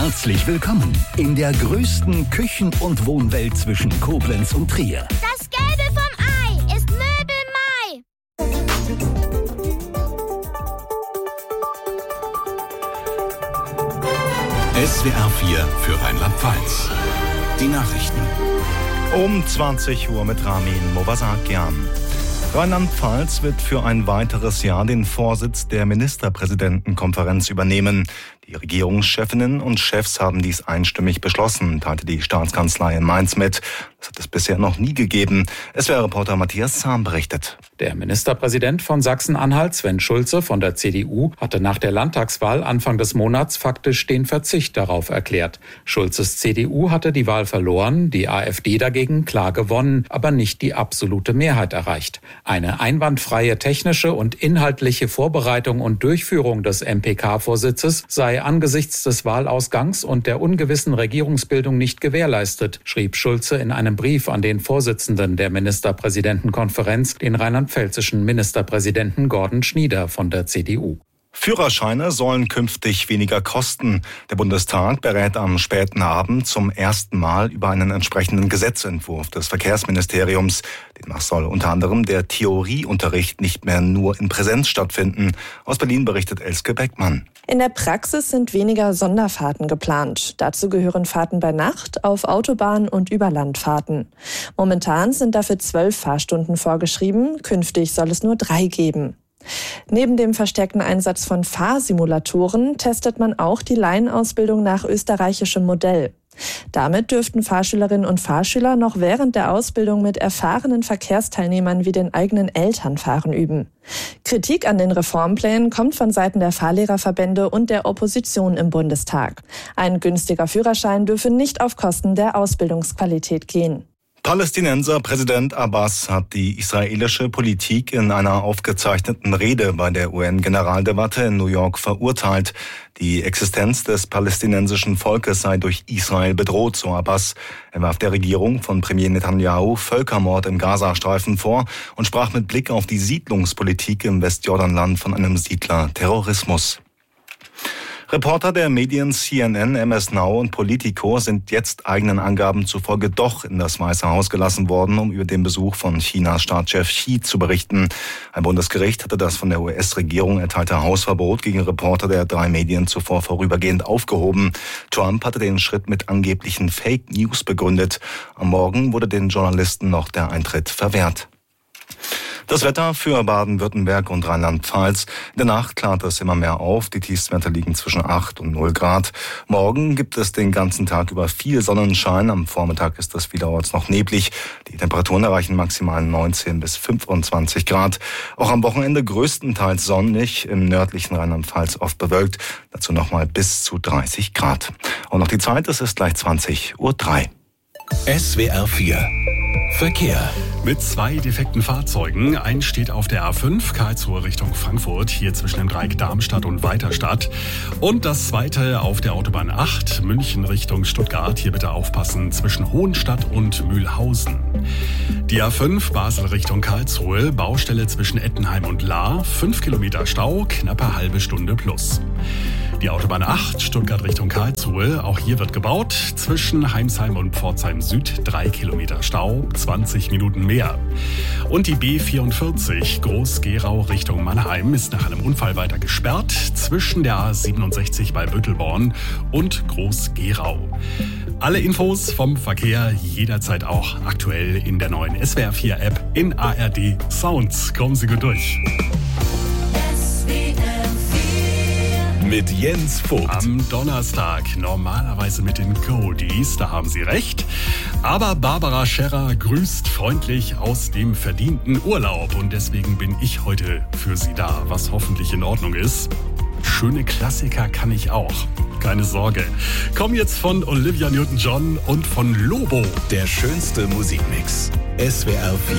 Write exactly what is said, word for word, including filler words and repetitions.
Herzlich willkommen in der größten Küchen- und Wohnwelt zwischen Koblenz und Trier. Das Gelbe vom Ei ist Möbel Mai. S W R vier für Rheinland-Pfalz. Die Nachrichten. Um zwanzig Uhr mit Ramin Movasakian. Rheinland-Pfalz wird für ein weiteres Jahr den Vorsitz der Ministerpräsidentenkonferenz übernehmen. Die Regierungschefinnen und Chefs haben dies einstimmig beschlossen, teilte die Staatskanzlei in Mainz mit. Das hat es bisher noch nie gegeben. S W R-Reporter Matthias Zahm berichtet. Der Ministerpräsident von Sachsen-Anhalt, Sven Schulze von der C D U, hatte nach der Landtagswahl Anfang des Monats faktisch den Verzicht darauf erklärt. Schulzes C D U hatte die Wahl verloren, die AfD dagegen klar gewonnen, aber nicht die absolute Mehrheit erreicht. Eine einwandfreie technische und inhaltliche Vorbereitung und Durchführung des M P K-Vorsitzes sei angesichts des Wahlausgangs und der ungewissen Regierungsbildung nicht gewährleistet, schrieb Schulze in einem Brief an den Vorsitzenden der Ministerpräsidentenkonferenz, den rheinland-pfälzischen Ministerpräsidenten Gordon Schnieder von der C D U. Führerscheine sollen künftig weniger kosten. Der Bundestag berät am späten Abend zum ersten Mal über einen entsprechenden Gesetzentwurf des Verkehrsministeriums. Demnach soll unter anderem der Theorieunterricht nicht mehr nur in Präsenz stattfinden. Aus Berlin berichtet Elske Beckmann. In der Praxis sind weniger Sonderfahrten geplant. Dazu gehören Fahrten bei Nacht, auf Autobahn und Überlandfahrten. Momentan sind dafür zwölf Fahrstunden vorgeschrieben. Künftig soll es nur drei geben. Neben dem verstärkten Einsatz von Fahrsimulatoren testet man auch die Laienausbildung nach österreichischem Modell. Damit dürften Fahrschülerinnen und Fahrschüler noch während der Ausbildung mit erfahrenen Verkehrsteilnehmern wie den eigenen Eltern fahren üben. Kritik an den Reformplänen kommt von Seiten der Fahrlehrerverbände und der Opposition im Bundestag. Ein günstiger Führerschein dürfe nicht auf Kosten der Ausbildungsqualität gehen. Palästinenser Präsident Abbas hat die israelische Politik in einer aufgezeichneten Rede bei der U N-Generaldebatte in New York verurteilt. Die Existenz des palästinensischen Volkes sei durch Israel bedroht, so Abbas. Er warf der Regierung von Premier Netanyahu Völkermord im Gazastreifen vor und sprach mit Blick auf die Siedlungspolitik im Westjordanland von einem Siedler-Terrorismus. Reporter der Medien C N N, M S Now und Politico sind jetzt eigenen Angaben zufolge doch in das Weiße Haus gelassen worden, um über den Besuch von Chinas Staatschef Xi zu berichten. Ein Bundesgericht hatte das von der U S-Regierung erteilte Hausverbot gegen Reporter der drei Medien zuvor vorübergehend aufgehoben. Trump hatte den Schritt mit angeblichen Fake News begründet. Am Morgen wurde den Journalisten noch der Eintritt verwehrt. Das Wetter für Baden-Württemberg und Rheinland-Pfalz. In der Nacht klart es immer mehr auf. Die Tiefstwerte liegen zwischen acht und null Grad. Morgen gibt es den ganzen Tag über viel Sonnenschein. Am Vormittag ist es vielerorts noch neblig. Die Temperaturen erreichen maximal neunzehn bis fünfundzwanzig Grad. Auch am Wochenende größtenteils sonnig. Im nördlichen Rheinland-Pfalz oft bewölkt. Dazu nochmal bis zu dreißig Grad. Und noch die Zeit, es ist gleich zwanzig Uhr drei. S W R vier Verkehr. Mit zwei defekten Fahrzeugen. Eins steht auf der A fünf, Karlsruhe Richtung Frankfurt, hier zwischen dem Dreieck Darmstadt und Weiterstadt. Und das zweite auf der Autobahn acht, München Richtung Stuttgart. Hier bitte aufpassen, zwischen Hohenstadt und Mühlhausen. Die A fünf, Basel Richtung Karlsruhe, Baustelle zwischen Ettenheim und Lahr. fünf Kilometer Stau, knappe halbe Stunde plus. Die Autobahn acht, Stuttgart Richtung Karlsruhe, auch hier wird gebaut. Zwischen Heimsheim und Pforzheim Süd, drei Kilometer Stau, zwanzig Minuten mehr. Und die B vierundvierzig, Groß-Gerau Richtung Mannheim, ist nach einem Unfall weiter gesperrt. Zwischen der A siebenundsechzig bei Büttelborn und Groß-Gerau. Alle Infos vom Verkehr jederzeit auch aktuell in der neuen S W R vier App in A R D Sounds. Kommen Sie gut durch. Mit Jens Vogt. Am Donnerstag, normalerweise mit den Goldies, da haben Sie recht. Aber Barbara Scherrer grüßt freundlich aus dem verdienten Urlaub. Und deswegen bin ich heute für Sie da, was hoffentlich in Ordnung ist. Schöne Klassiker kann ich auch. Keine Sorge. Komm jetzt von Olivia Newton-John und von Lobo. Der schönste Musikmix. S W R vier.